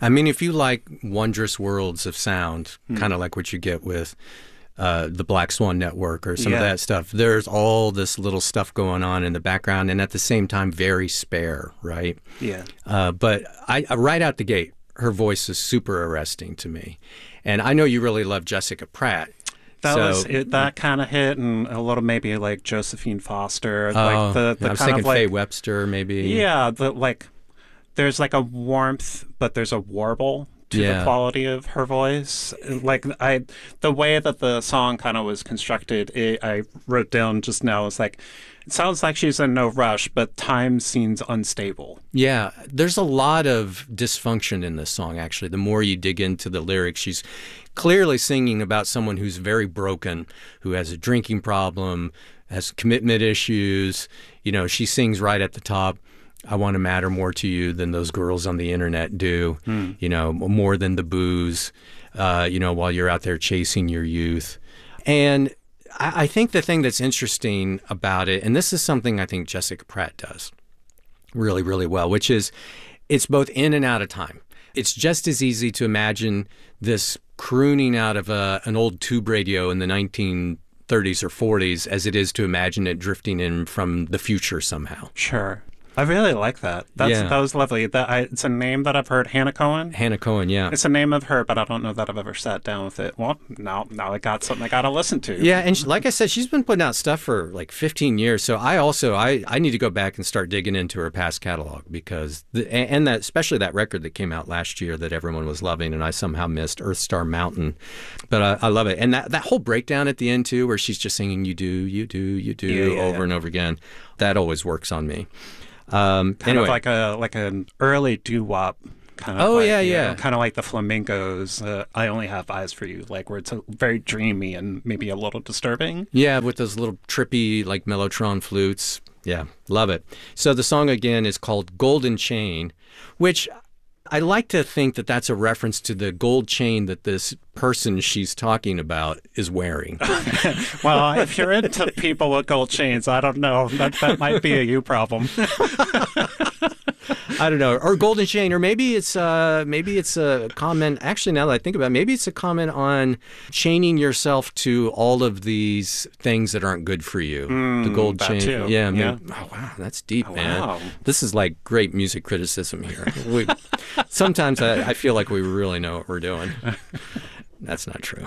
I mean, if you like wondrous worlds of sound, kind of like what you get with the Black Swan Network or some of that stuff, there's all this little stuff going on in the background, and at the same time, very spare, right? Yeah. But I right out the gate, her voice is super arresting to me. And I know you really love Jessica Pratt. That was it, that kind of hit, and a little maybe like Josephine Foster, I like was the kind thinking of like Faye Webster, maybe. Yeah, there's like a warmth, but there's a warble to the quality of her voice. Like the way that the song kind of was constructed, I wrote down just now, it's like, it sounds like she's in no rush, but time seems unstable. Yeah, there's a lot of dysfunction in this song, actually. The more you dig into the lyrics, she's clearly singing about someone who's very broken, who has a drinking problem, has commitment issues. You know, she sings right at the top, I want to matter more to you than those girls on the internet do, you know, more than the booze, you know, while you're out there chasing your youth. And I think the thing that's interesting about it, and this is something I think Jessica Pratt does really, really well, which is it's both in and out of time. It's just as easy to imagine this crooning out of an old tube radio in the 1930s or 40s as it is to imagine it drifting in from the future somehow. Sure. I really like that. That was lovely. It's a name that I've heard, Hannah Cohen. Hannah Cohen, yeah. It's a name of her, but I don't know that I've ever sat down with it. Well, now I got something I got to listen to. Yeah, and like I said, she's been putting out stuff for like 15 years. So I need to go back and start digging into her past catalog because especially that record that came out last year that everyone was loving and I somehow missed, Earth Star Mountain. But I love it. And that whole breakdown at the end too, where she's just singing "You do, you do, you do" over and over again, that always works on me. Kind of like an early doo-wop kind of. Kind of like the Flamingos. I Only Have Eyes for You, like where it's very dreamy and maybe a little disturbing. Yeah, with those little trippy like mellotron flutes. Yeah, love it. So the song again is called "Golden Chain," which I like to think that that's a reference to the gold chain that this person she's talking about is wearing. Well, if you're into people with gold chains, I don't know. That might be a you problem. I don't know. Or golden chain, or maybe it's a comment. Actually, now that I think about it, maybe it's a comment on chaining yourself to all of these things that aren't good for you. The gold chain. Too. Yeah. Oh, wow. That's deep, man. Wow. This is like great music criticism here. Sometimes I feel like we really know what we're doing. That's not true.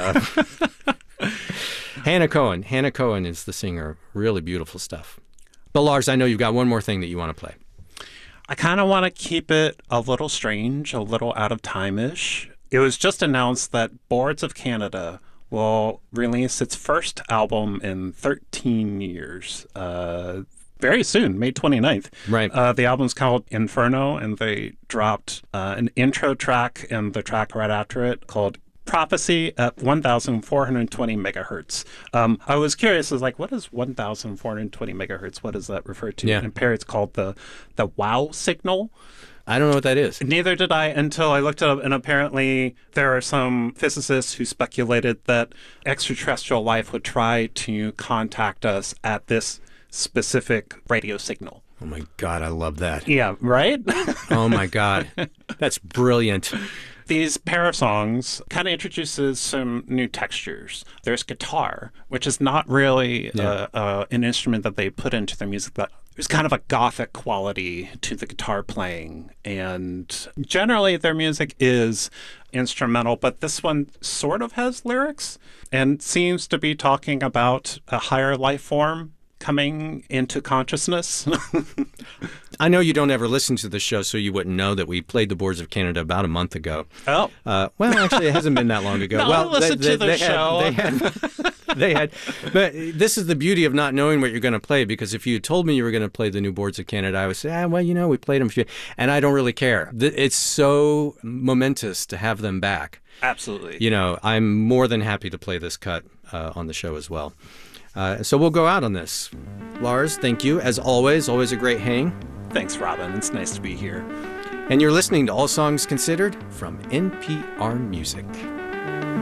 Hannah Cohen is the singer. Really beautiful stuff. But Lars, I know you've got one more thing that you want to play. I kind of want to keep it a little strange, a little out of time-ish. It was just announced that Boards of Canada will release its first album in 13 years. Very soon, May 29th. Right. The album's called Inferno, and they dropped an intro track and the track right after it called Prophecy at 1,420 megahertz. I was curious, I was like, what is 1,420 megahertz? What does that refer to? Yeah. And apparently it's called the wow signal. I don't know what that is. Neither did I until I looked it up, and apparently there are some physicists who speculated that extraterrestrial life would try to contact us at this specific radio signal. Oh my God, I love that. Yeah, right? Oh my God. That's brilliant. These pair of songs kind of introduces some new textures. There's guitar, which is not really an instrument that they put into their music. But there's kind of a gothic quality to the guitar playing. And generally their music is instrumental, but this one sort of has lyrics and seems to be talking about a higher life form coming into consciousness. I know you don't ever listen to the show, so you wouldn't know that we played the Boards of Canada about a month ago. Oh. Well, actually, it hasn't been that long ago. No, well, listen to the show. They had. But this is the beauty of not knowing what you're going to play, because if you told me you were going to play the new Boards of Canada, I would say, well, we played them. And I don't really care. It's so momentous to have them back. Absolutely. I'm more than happy to play this cut on the show as well. So we'll go out on this. Lars, thank you. As always a great hang. Thanks, Robin. It's nice to be here. And you're listening to All Songs Considered from NPR Music.